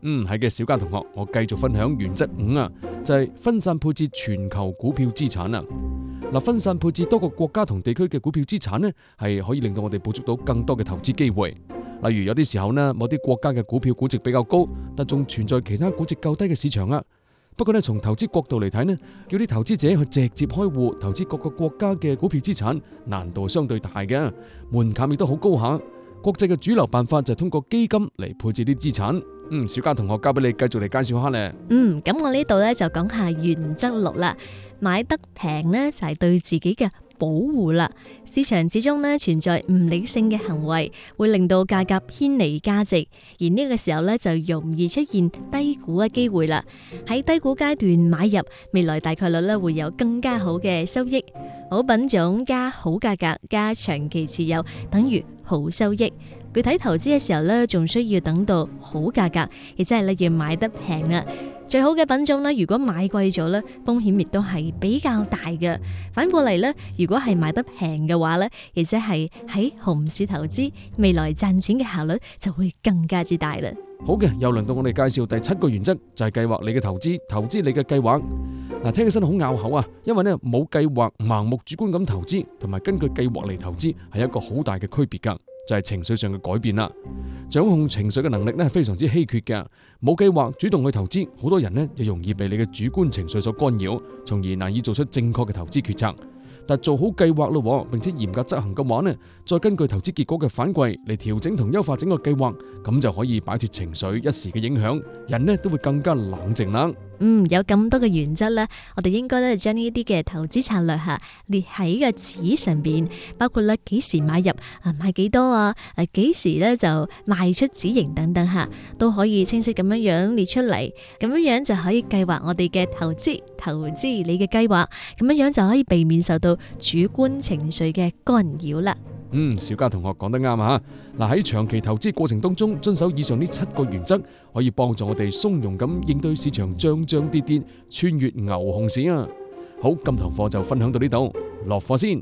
係嘅，小嘉同學，我繼續分享原則5啊，就係分散配置全球股票資產啊。嗱，分散配置多個國家同地區嘅股票資產呢，係可以令到我哋捕捉到更多嘅投資機會。例如有啲時候呢，某啲國家嘅股票估值比較高，但仲存在其他估值較低嘅市場啊。不過呢，從投資角度嚟睇呢，叫啲投資者去直接開戶投資各個國家嘅股票資產，難度相對大嘅，門檻亦都好高下。國際嘅主流辦法就係通過基金嚟配置啲資產。小嘉同學交俾你繼續嚟介紹下咧。 咁我呢度呢，就講下原則6啦。買得平呢，就係對自己嘅保護啦。市場之中呢，存在唔理性嘅行為，會令到價格偏離價值，而呢個時候呢，就容易出現低估嘅機會啦。喺低估階段買入，未來大概率呢會有更加好嘅收益。好品種加好價格加長期持有等於好收益。具體投資嘅時候呢，仲需要等到好價格，亦即係你要買得平啦。最好嘅品種呢，如果買貴咗呢，風險亦都係比較大嘅。反過嚟呢，如果係買得平嘅話呢，亦即係喺熊市投資，未來賺錢嘅效率就會更加之大啦。 好嘅，又輪到我哋介紹第7個原則，就係計劃你嘅投資，投資你嘅計劃。聽起身好拗口啊，因為呢冇計劃、盲目主觀咁投資，同埋根據計劃嚟投資，係一個好大嘅區別噶。就係情緒上嘅改變啦，掌控情緒嘅能力呢係非常之稀缺嘅。冇計劃主動去投資，好多人呢又容易被你嘅主觀情緒所干擾，從而難以做出正確嘅投資決策。但做好計劃咯，並且嚴格執行嘅話呢，再根據投資結果嘅反饋嚟調整同優化整個計劃，咁就可以擺脫情緒一時嘅影響，人呢都會更加冷靜啦。 有咁多嘅原則呢，我哋應該咧將呢啲嘅投資策略列喺個紙上邊，包括咧幾時買入買幾多啊，幾時咧就賣出止盈等等都可以清晰咁樣列出嚟，咁樣就可以計劃我哋嘅投資你嘅計劃，咁樣就可以避免受到主觀情緒嘅干擾啦。 小嘉同學講得啱啊！喺長期投資過程當中，遵守以上呢7個原則，可以幫助我哋從容咁應對市場漲漲跌跌，穿越牛熊市啊！好，今堂課就分享到呢度，落課先。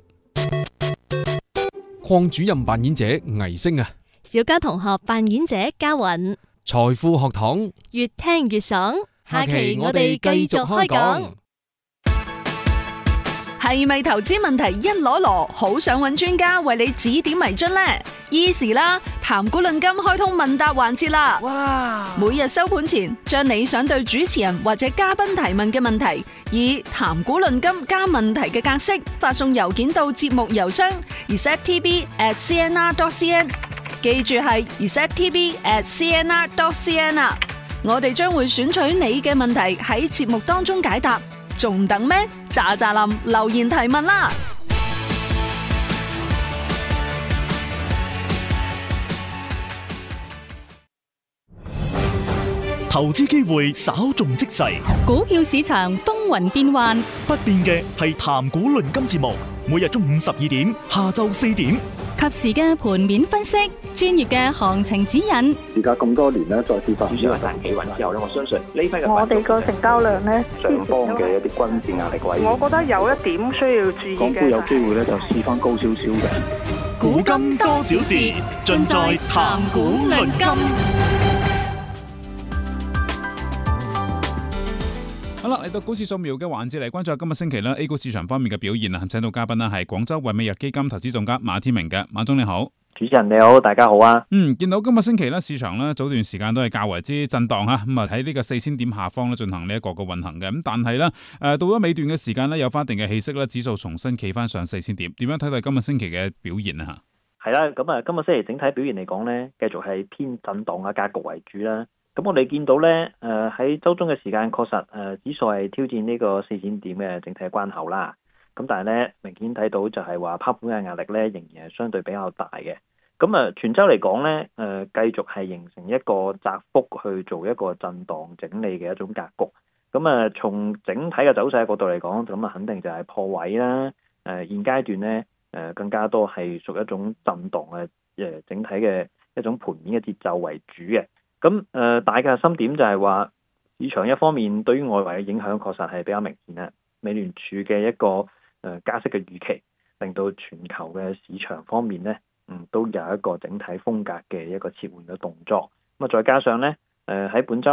鄺主任扮演者倪星啊， 小嘉同學扮演者嘉韻， 財富學堂越聽越爽，下期我哋繼續開講。 係咪投資問題一籮籮，好想揾專家為你指點迷津呢？Easy 啦，談股論金開通問答環節啦！哇！每日收盤前，將你想對主持人或者嘉賓提問嘅問題，以談股論金加問題嘅格式發送郵件到節目郵箱 receptv@cnr.cn， 記住係 receptv@cnr.cn 啊！我哋將會選取你嘅問題喺節目當中解答。仲等咩？喳喳林留言提問啦！ 投資機會稍縱即逝， 股票市場風雲變幻， 不變嘅係談股論金節目，每日中午12點，下晝4點， 及時嘅盤面分析，專業嘅行情指引。 而家咁多年咧，再次發主要係彈企穩之後咧，我相信呢批嘅我哋個成交量咧， 上方嘅一啲均線壓力位， 我覺得有一點需要注意嘅。 港股有機會咧就試翻高少少嘅。 古今多少事，盡在談股論金。 好啦，嚟到股市掃描嘅環節嚟關注下今日星期 A 股市場方面嘅表現啊！請到嘉賓係廣州惠美日基金投資總監馬天明嘅，馬總你好。 主持人你好，大家好啊！ 見到今日星期市場早段時間都係較為之震盪吓，咁喺呢個4000點下方進行呢一個嘅運行嘅，咁但係到咗尾段嘅時間有翻一定嘅氣息指數重新企翻上4000點，點樣睇到今日星期嘅表現啊？ 係啦，咁今日星期整體表現嚟講呢，繼續係偏震盪嘅格局為主啦。咁我哋見到呢，喺周中嘅時間確實指數係挑戰呢個4000點嘅整體關口啦。咁但係呢，明顯睇到就係話拋盤嘅壓力呢，仍然係相對比較大嘅。咁全周嚟講呢，繼續係形成一個窄幅去做一個震盪整理嘅一種格局。咁從整體嘅走勢角度嚟講，咁肯定就係破位啦。現階段呢，更加多係屬一種震盪嘅整體嘅一種盤面嘅節奏為主嘅。咁大嘅核心點就係話，市場一方面對於外圍嘅影響確實係比較明顯啦。美聯儲嘅一個加息嘅預期，令到全球嘅市場方面呢，都有一個整體風格嘅一個切換嘅動作。咁再加上呢，喺本週